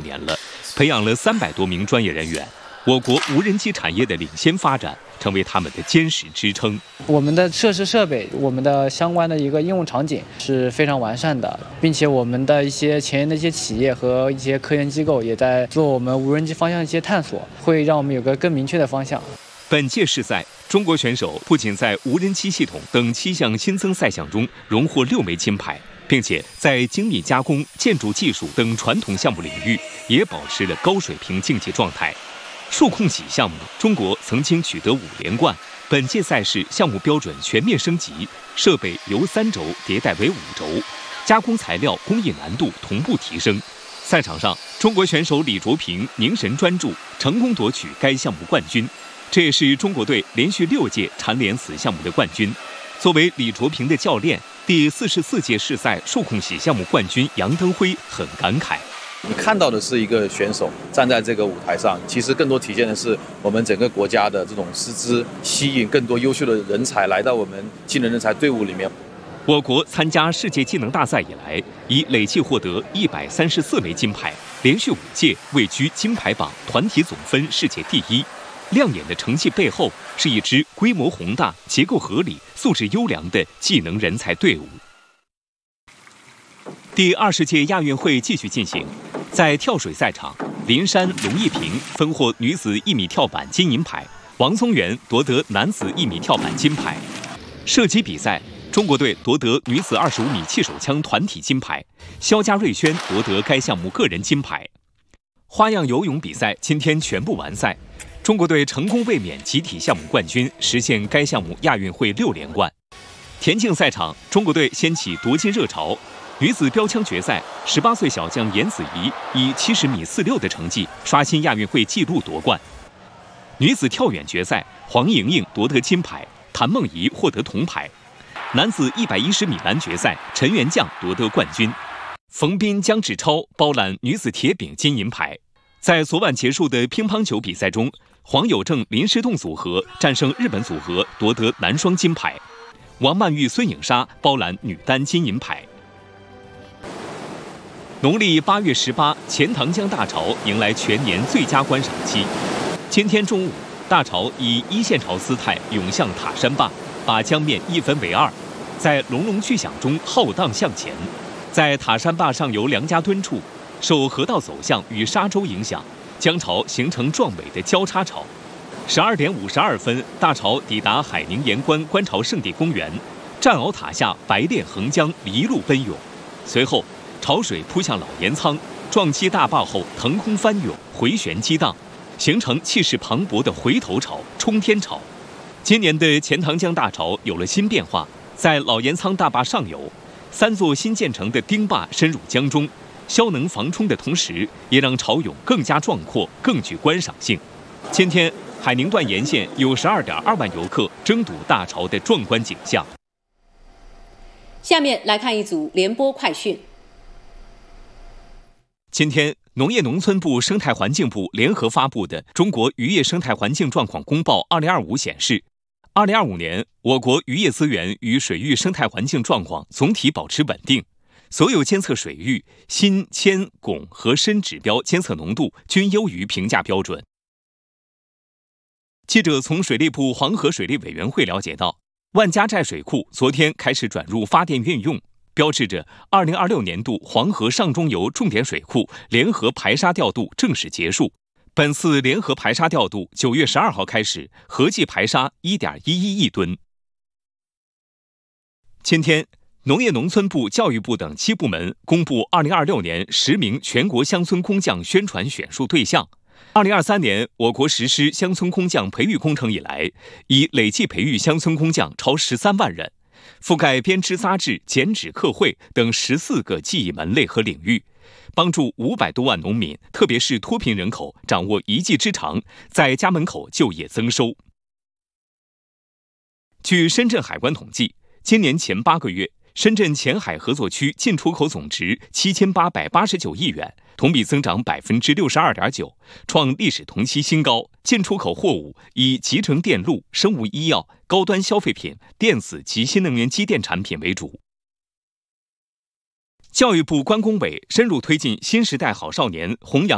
年了，培养了300多名专业人员。我国无人机产业的领先发展，成为他们的坚实支撑。 我们的设施设备，我们的相关的一个应用场景是非常完善的，并且我们的一些前沿的一些企业和一些科研机构也在做我们无人机方向的一些探索，会让我们有个更明确的方向。 本届世赛，中国选手不仅在无人机系统等7项新增赛项中荣获6枚金牌，并且在精密加工、建筑技术等传统项目领域也保持了高水平竞技状态。数控洗项目，中国曾经取得5连冠。本届赛事项目标准全面升级，设备由3轴迭代为5轴，加工材料工艺难度同步提升。赛场上，中国选手李卓平凝神专注，成功夺取该项目冠军。这也是中国队连续6届蝉联此项目的冠军。作为李卓平的教练，第44届世赛数控洗项目冠军杨登辉很感慨。 你看到的是一个选手站在这个舞台上，其实更多体现的是我们整个国家的这种师资，吸引更多优秀的人才来到我们技能人才队伍里面。 我国参加世界技能大赛以来，已累计获得134枚金牌，连续5届位居金牌榜团体总分世界第1。亮眼的成绩背后，是一支规模宏大、结构合理、素质优良的技能人才队伍。第20届亚运会继续进行，在跳水赛场，林珊、龙一平分获女子1米跳板金银牌，王宗源夺得男子1米跳板金牌。射击比赛，中国队夺得女子25米气手枪团体金牌，肖家瑞轩夺得该项目个人金牌。花样游泳比赛今天全部完赛，中国队成功卫冕集体项目冠军，实现该项目亚运会6连冠。田径赛场，中国队掀起夺金热潮。女子标枪决赛，18岁小将严子怡以70米46的成绩刷新亚运会纪录夺冠。女子跳远决赛，黄莹莹夺得金牌，谭梦怡获得铜牌。男子110米栏决赛，陈元将夺得冠军。冯彬、姜志超包揽女子铁饼金银牌。在昨晚结束的乒乓球比赛中，黄有正、林诗栋组合战胜日本组合，夺得男双金牌。王曼玉、孙颖莎包揽女单金银牌。农历8月18，钱塘江大潮迎来全年最佳观赏期。今天中午，大潮以一线潮姿态涌向塔山坝，把江面一分为2，在隆隆巨响中浩荡向前。在塔山坝上游梁家墩处，受河道走向与沙洲影响，江潮形成壮美的交叉潮。12点52分，大潮抵达海宁盐官观潮圣地公园，战鳌塔下白练横江离路奔涌，随后潮水扑向老盐仓，撞击大坝后腾空翻涌，回旋激荡，形成气势磅礴的回头潮、冲天潮。今年的钱塘江大潮有了新变化，在老盐仓大坝上游，3座新建成的丁坝深入江中，消能防冲的同时，也让潮涌更加壮阔，更具观赏性。今天，海宁段沿线有12.2万游客争睹大潮的壮观景象。 下面来看一组联播快讯。 今天，农业农村部、生态环境部联合发布的《中国渔业生态环境状况公报2025》显示，2025年我国渔业资源与水域生态环境状况总体保持稳定，所有监测水域锌、铅、汞和砷指标监测浓度均优于评价标准。记者从水利部黄河水利委员会了解到，万家寨水库昨天开始转入发电运用，标志着2026年度黄河上中游重点水库联合排沙调度正式结束。本次联合排沙调度9月12号开始，合计排沙1.11亿吨。今天，农业农村部、教育部等7部门公布2026年10名全国乡村工匠宣传选树对象。2023年，我国实施乡村工匠培育工程以来，已累计培育乡村工匠超13万人，覆盖编织扎制、剪纸刻绘等14个技艺门类和领域，帮助500多万农民，特别是脱贫人口掌握一技之长，在家门口就业增收。据深圳海关统计，今年前8个月，深圳前海合作区进出口总值7889亿元，同比增长62.9%，创历史同期新高。进出口货物以集成电路、生物医药、高端消费品、电子及新能源机电产品为主。教育部关工委深入推进新时代好少年弘扬